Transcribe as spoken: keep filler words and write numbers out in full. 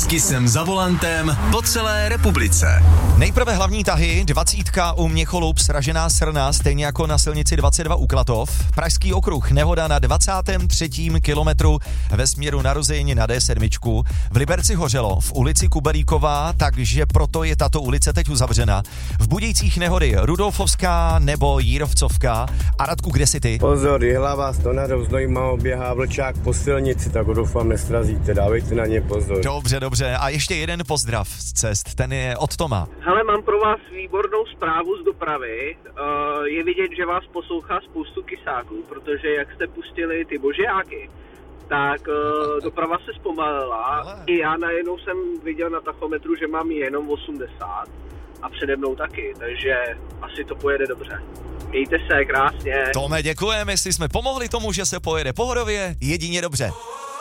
S Kissem za volantem po celé republice. Nejprve hlavní tahy, dvacítka u Měcholup, sražená srna, stejně jako na silnici dvacet dva u Klatov. Pražský okruh, nehoda na dvacátém třetím kilometru ve směru na Rozejně na dé sedm. V Liberci hořelo, v ulici Kubelíková, takže proto je tato ulice teď uzavřena. V Budějcích nehody Rudolfovská nebo Jírovcovka. A Radku, kde jsi ty? Pozor, Jihlava, Stonarov, Znojma, běhá vlčák po silnici, tak ho doufám nestrazíte, dávejte na ně pozor. Dobře, dobře. A ještě jeden pozdrav z cest, ten je od Toma. Hele, mám pro vás výbornou zprávu z dopravy. Uh, je vidět, že vás poslouchá spoustu kysáků, protože jak jste pustili ty božáky, tak uh, doprava se zpomalila. Ale. I já najednou jsem viděl na tachometru, že mám jenom osmdesát a přede mnou taky, takže asi to pojede dobře. Mějte se krásně. Tome, děkujeme, jestli jsme pomohli tomu, že se pojede pohodově, jedině dobře.